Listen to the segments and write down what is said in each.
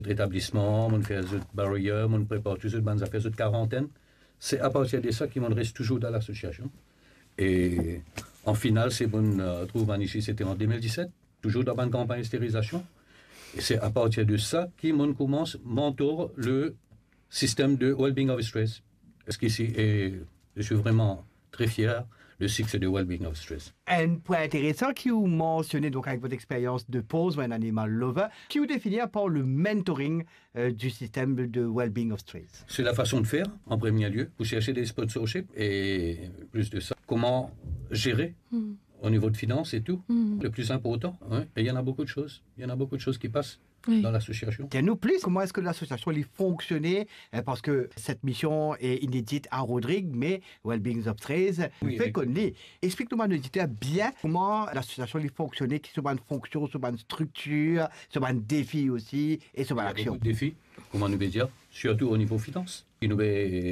Rétablissement, on fait des barrières, on prépare toutes les affaires de quarantaine. C'est à partir de ça qu'on reste toujours dans l'association. Et en finale, c'est bon, trouve ici, c'était en 2017, toujours dans une campagne de stérilisation. Et c'est à partir de ça qu'on commence à mentor le système de well-being of stress. Parce qu'ici, je suis vraiment très fier le succès de well-being of stress. Un point intéressant qui vous mentionnez donc avec votre expérience de pause ou un animal lover, qui vous définit par le mentoring du système de well-being of stress. C'est la façon de faire, en premier lieu, pour chercher des sponsorships et plus de ça, comment gérer au niveau de finances et tout, le plus important. Ouais. Et il y en a beaucoup de choses. Il y en a beaucoup de choses qui passent dans l'association. Dites-nous plus, comment est-ce que l'association elle fonctionnait, parce que cette mission est inédite à Rodrigue, mais Wellbeing of 13 fait qu'on l'est. Explique-nous, nous éditeur, bien comment l'association elle fonctionnait, qui sont une fonction, sur une structure, sur un défi aussi, et sur une action. Défi, comment nous veut dire, surtout au niveau finance. Et nous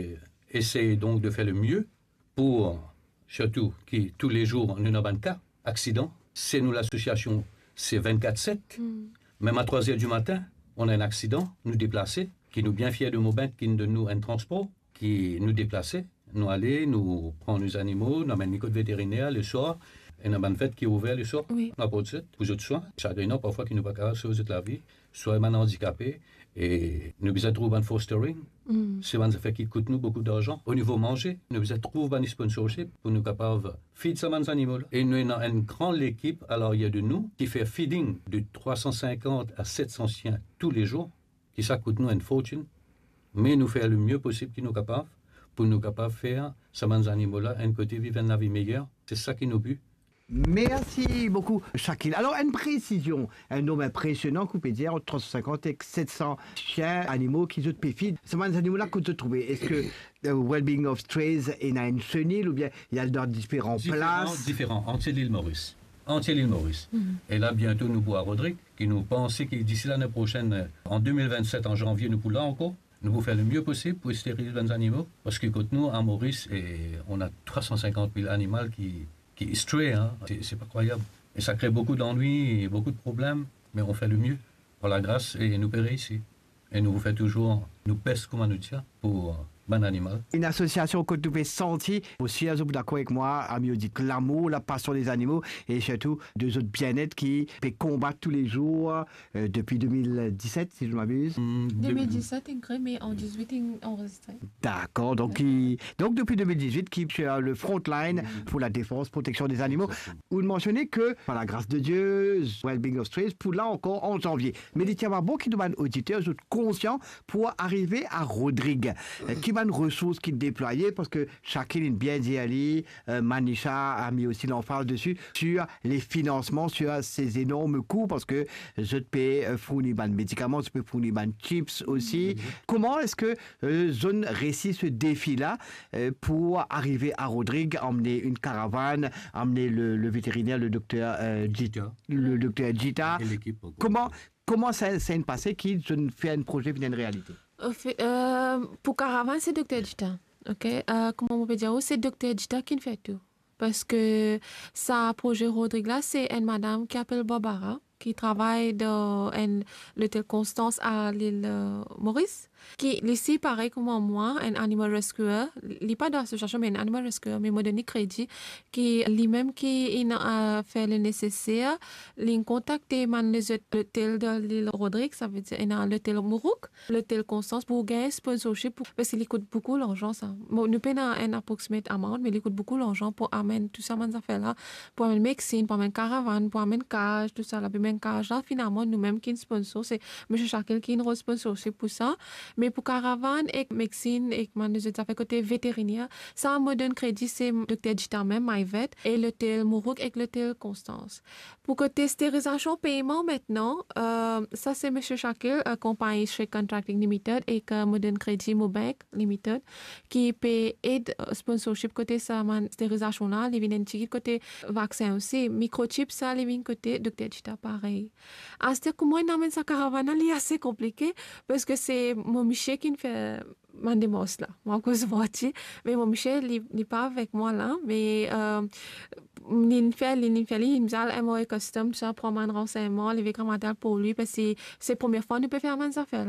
essayer donc de faire le mieux pour, surtout, qui tous les jours, nous avons un cas, accident. C'est nous l'association, c'est 24/7. Même à 3 heures du matin, on a un accident, nous déplacer, qui nous bien fiers de nos banques, qui nous donne un transport, qui nous déplacer, nous aller, nous prendre nos animaux, nous amène l'école vétérinaire le soir, et nous avons une fête qui est ouverte le soir, on a pas de suite, pour autres soins. Ça a parfois qui nous va carrément sauver la vie, soit man handicapé, et nous besoin trouver un fostering. C'est une affaire qui coûte nous beaucoup d'argent. Au niveau manger, nous besoin trouver un sponsorship pour nous capables feed ces animaux. Et nous avons une grande équipe, alors il y a de nous, qui fait feeding de 350 à 700 chiens tous les jours, qui ça coûte nous une fortune, mais nous faire le mieux possible qui nous capables, pour nous capables faire ces animaux-là, un côté vivre une vie meilleure. C'est ça qui nous but. Merci beaucoup, Shakil. Alors, une précision, un nombre impressionnant, qu'on peut dire, entre 350 et 700 chiens, animaux qui sont péfides. Ces animaux-là qu'on peut trouver. Est-ce que Wellbeing of Strays est dans une chenille ou bien il y a dans différentes places? Différents, entière l'île Maurice. Entière l'île Maurice. Et là, bientôt, nous voit Rodrigue, qui nous pensait que d'ici l'année prochaine, en 2027, en janvier, nous pouvons là encore. Nous pouvons faire le mieux possible pour stériliser les animaux. Parce que quand nous, à Maurice, on a 350 000 animaux qui stray, hein. C'est pas croyable. Et ça crée beaucoup d'ennuis et beaucoup de problèmes, mais on fait le mieux par la grâce et nous paierons ici. Et nous vous fait toujours, nous pèse comme un outil pour bon animal. Une association que tu peux sentir aussi, vous êtes d'accord avec moi, ami dit l'amour, la passion des animaux et surtout deux autres bien-être qui peut combattre tous les jours depuis 2017, si je ne m'abuse. 2017 inclus, mais en 2018 enregistré. D'accord, donc depuis 2018, qui est le front line pour la défense, protection des animaux. Vous mentionnez que, par la grâce de Dieu, Wellbeing of Strays, pour là encore en janvier. Mais il y a beaucoup qui demandent auditeurs, sont conscients pour arriver à Rodrigue. Qui une ressource qu'il déployait parce que chacun bien dit Ali, Manisha a mis aussi l'emphase dessus sur les financements, sur ces énormes coûts parce que je peux fournir des médicaments, je peux fournir des chips aussi. Comment est-ce que Zone réussit ce défi-là pour arriver à Rodrigue, emmener une caravane, emmener le vétérinaire, le docteur Gita. Et l'équipe. Comment ça s'est passé qui fait un projet puis une réalité? Pour caravane, c'est Dr. Gita. Okay? Comment on peut dire? C'est Dr. Gita qui fait tout. Parce que ça projet Rodrigue là, c'est une madame qui s'appelle Barbara, qui travaille dans l'hôtel Constance à l'île Maurice, qui ici pareil comme moi, un animal rescuer, il n'est pas dans l'association mais un animal rescuer, mais m'a donné crédit, qui lui-même qui a fait le nécessaire, il a contacté l'hôtel de l'île Rodrigue, ça veut dire l'hôtel Mourouk, l'hôtel Constance pour gagner sponsorship parce qu'il coûte beaucoup l'argent ça. Nous payons un approximate amount, mais il coûte beaucoup l'argent pour amener tout ça ces affaires là, pour amener médecine, pour amener caravane, pour amener cage, tout ça là. Là, finalement, nous-mêmes qui sommes sponsors, c'est M. Chakil qui est sponsorship pour ça. Mais pour caravane et médecine et nous avons fait côté vétérinaire, ça me donne crédit, c'est Dr. Gita même, MyVet, et l'hôtel Mourouk et l'hôtel Constance. Pour côté stérilisation, paiement maintenant, ça c'est M. Chakil, compagnie chez Contracting Limited et que me donne crédit Mobank Limited, qui paye aide sponsorship côté ça, stérilisation là, les vins côté vaccin aussi, microchip ça, les vins côté Dr. Gita pareil. C'est-à-dire que moi, dans sa caravane, c'est assez compliqué parce que c'est mon Michel qui fait mandemos là. Moi, cause voiture, mais mon Michel, il n'est pas avec moi là, mais il me a MOA custom, ça prend un renseignement, les commentaires pour lui, parce que c'est la première fois que nous pouvons faire un affaire.